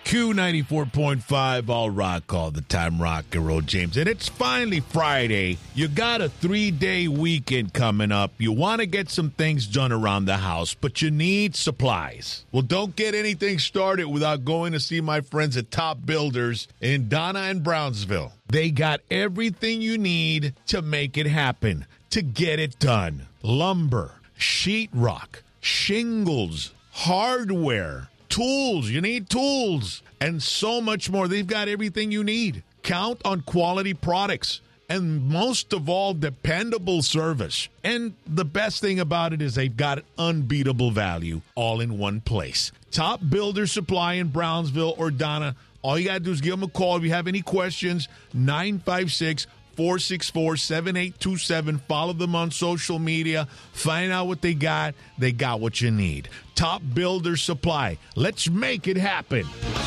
Q94.5, all rock all the time, rock and roll, James. And it's finally Friday. You got a 3-day weekend coming up. You want to get some things done around the house, but you need supplies. Well, don't get anything started without going to see my friends at Top Builders in Donna and Brownsville. They got everything you need to make it happen, to get it done. Lumber, sheetrock, shingles, hardware, tools. You need tools and so much more. They've got everything you need. Count on quality products and most of all, dependable service. And the best thing about it is they've got unbeatable value all in one place. Top Builder Supply in Brownsville or Donna. All you got to do is give them a call if you have any questions. 956-464-7827. Follow them on social media. Find out what they got. They got what you need. Top Builder Supply. Let's make it happen.